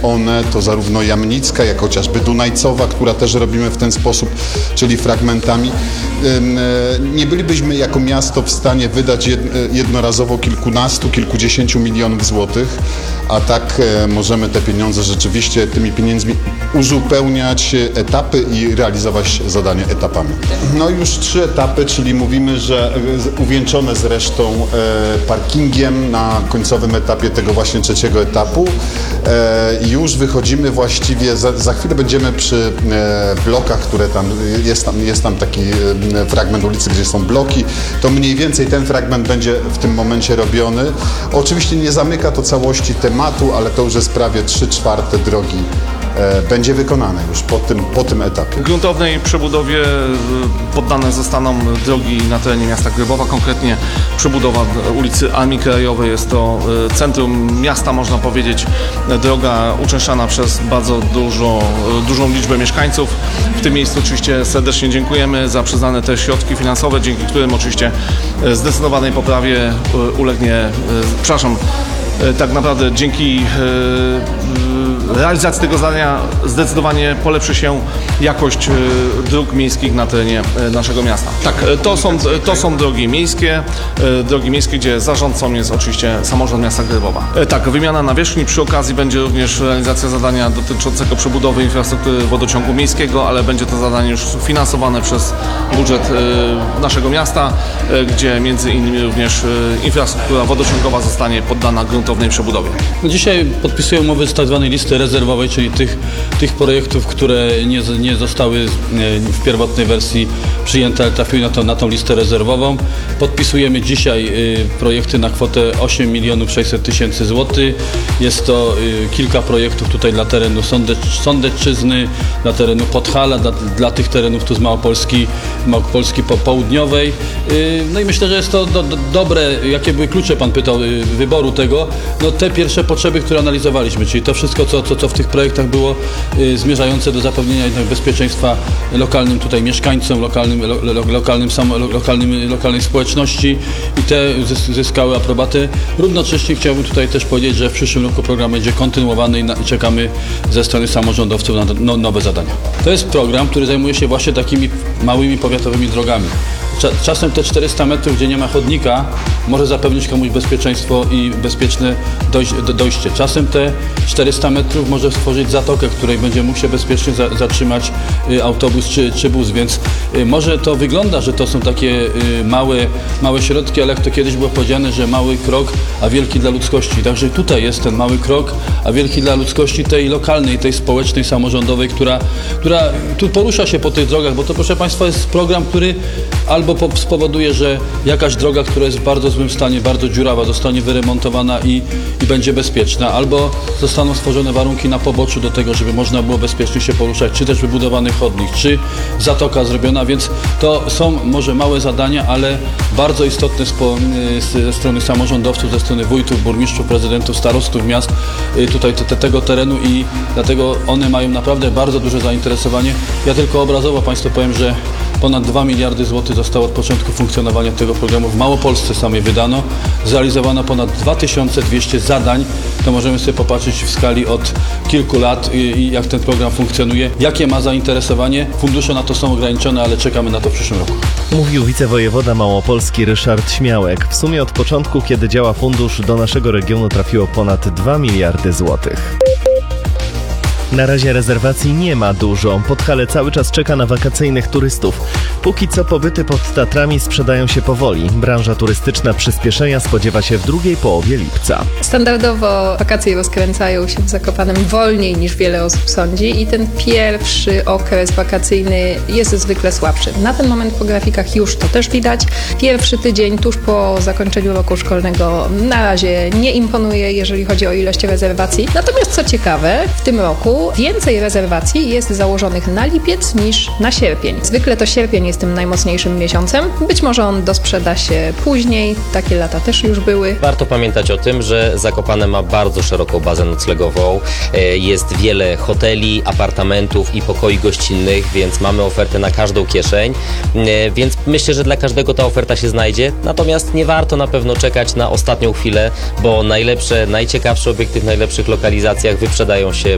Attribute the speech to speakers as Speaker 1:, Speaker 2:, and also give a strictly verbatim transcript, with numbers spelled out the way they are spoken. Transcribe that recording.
Speaker 1: one to zarówno Jamnicka, jak chociażby Dunajcowa, która też robimy w ten sposób, czyli fragmentami. Nie bylibyśmy jako miasto w stanie wydać jednorazowo kilkunastu, kilkudziesięciu milionów złotych, a tak możemy te pieniądze rzeczywiście tymi pieniędzmi uzupełniać etapy i realizować zadania etapami. No już trzy etapy, czyli mówimy, że uwieńczone zresztą parkingiem na końcowym etapie tego właśnie trzeciego etapu. Już wychodzimy właściwie, za, za chwilę będziemy przy blokach, które tam jest, tam, jest tam taki fragment ulicy, gdzie są bloki, to mniej więcej ten fragment będzie w tym momencie robiony. Oczywiście nie zamyka to całości tematu, ale to już jest prawie trzy czwarte drogi będzie wykonane już po tym, po tym etapie.
Speaker 2: Gruntownej przebudowie poddane zostaną drogi na terenie miasta Grybowa, konkretnie przebudowa ulicy Armii Krajowej. Jest to centrum miasta, można powiedzieć, droga uczęszczana przez bardzo dużo, dużą liczbę mieszkańców. W tym miejscu oczywiście serdecznie dziękujemy za przyznane te środki finansowe, dzięki którym oczywiście zdecydowanej poprawie ulegnie, przepraszam, tak naprawdę dzięki realizacji tego zadania zdecydowanie polepszy się jakość dróg miejskich na terenie naszego miasta. Tak, to są, to są drogi miejskie, drogi miejskie, gdzie zarządcą jest oczywiście samorząd miasta Grybowa. Tak, wymiana nawierzchni, przy okazji będzie również realizacja zadania dotyczącego przebudowy infrastruktury wodociągu miejskiego, ale będzie to zadanie już finansowane przez budżet naszego miasta, gdzie między innymi również infrastruktura wodociągowa zostanie poddana gruntownej przebudowie.
Speaker 3: Dzisiaj podpisuję umowy z tak zwanej listy rezerwowej, czyli tych, tych projektów, które nie, nie zostały w pierwotnej wersji przyjęte, ale trafiły na, to, na tą listę rezerwową. Podpisujemy dzisiaj projekty na kwotę osiem milionów sześćset tysięcy złotych. Jest to kilka projektów tutaj dla terenu Sądecz, Sądecczyzny, dla terenu Podhala, dla, dla tych terenów tu z Małopolski, Małopolski południowej. No i myślę, że jest to do, do, dobre. Jakie były klucze, pan pytał, wyboru tego? No te pierwsze potrzeby, które analizowaliśmy, czyli to wszystko, co, co, co w tych projektach było y, zmierzające do zapewnienia jednak bezpieczeństwa lokalnym tutaj mieszkańcom, lokalnym, lo, lo, lokalnym, samo, lo, lokalnym, lokalnej społeczności i te zyskały aprobatę. Równocześnie chciałbym tutaj też powiedzieć, że w przyszłym roku program będzie kontynuowany i, na, i czekamy ze strony samorządowców na no, nowe zadania. To jest program, który zajmuje się właśnie takimi małymi powiatowymi drogami. Czasem te czterysta metrów, gdzie nie ma chodnika, może zapewnić komuś bezpieczeństwo i bezpieczne dojście. Czasem te czterysta metrów może stworzyć zatokę, w której będzie mógł się bezpiecznie za, zatrzymać autobus czy, czy bus, więc może to wygląda, że to są takie małe, małe środki, ale jak to kiedyś było powiedziane, że mały krok, a wielki dla ludzkości. Także tutaj jest ten mały krok, a wielki dla ludzkości tej lokalnej, tej społecznej, samorządowej, która, która tu porusza się po tych drogach, bo to, proszę Państwa, jest program, który albo spowoduje, że jakaś droga, która jest w bardzo złym stanie, bardzo dziurawa, zostanie wyremontowana i, i będzie bezpieczna, albo zostaną stworzone warunki na poboczu do tego, żeby można było bezpiecznie się poruszać, czy też wybudowany chodnik, czy zatoka zrobiona, więc to są może małe zadania, ale bardzo istotne spo, ze strony samorządowców, ze strony wójtów, burmistrzów, prezydentów, starostów miast tutaj te, te, tego terenu i dlatego one mają naprawdę bardzo duże zainteresowanie. Ja tylko obrazowo Państwu powiem, że ponad dwa miliardy złotych zostało od początku funkcjonowania tego programu w Małopolsce samej wydano. Zrealizowano ponad dwa tysiące dwieście zadań. To możemy sobie popatrzeć w skali od kilku lat i, i jak ten program funkcjonuje. Jakie ma zainteresowanie? Fundusze na to są ograniczone, ale czekamy na to w przyszłym roku.
Speaker 4: Mówił wicewojewoda małopolski Ryszard Śmiałek. W sumie od początku, kiedy działa fundusz, do naszego regionu trafiło ponad dwa miliardy złotych. Na razie rezerwacji nie ma dużo. Podhale cały czas czeka na wakacyjnych turystów. Póki co pobyty pod Tatrami sprzedają się powoli. Branża turystyczna przyspieszenia spodziewa się w drugiej połowie lipca.
Speaker 5: Standardowo wakacje rozkręcają się w Zakopanem wolniej niż wiele osób sądzi i ten pierwszy okres wakacyjny jest zwykle słabszy. Na ten moment po grafikach już to też widać. Pierwszy tydzień tuż po zakończeniu roku szkolnego na razie nie imponuje, jeżeli chodzi o ilość rezerwacji. Natomiast co ciekawe, w tym roku więcej rezerwacji jest założonych na lipiec niż na sierpień. Zwykle to sierpień jest tym najmocniejszym miesiącem. Być może on dosprzeda się później. Takie lata też już były.
Speaker 6: Warto pamiętać o tym, że Zakopane ma bardzo szeroką bazę noclegową. Jest wiele hoteli, apartamentów i pokoi gościnnych, więc mamy ofertę na każdą kieszeń. Więc myślę, że dla każdego ta oferta się znajdzie. Natomiast nie warto na pewno czekać na ostatnią chwilę, bo najlepsze, najciekawsze obiekty w najlepszych lokalizacjach wyprzedają się